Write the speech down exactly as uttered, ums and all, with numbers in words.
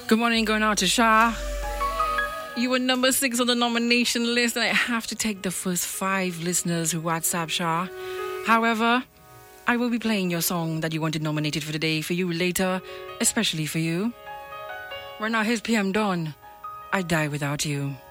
Good morning, going out to Shah. You were number six on the nomination list, and I have to take the first five listeners who WhatsApp Shah. However, I will be playing your song that you wanted nominated for today for you later, especially for you. Right now, here's P M Dawn. I Die Without You.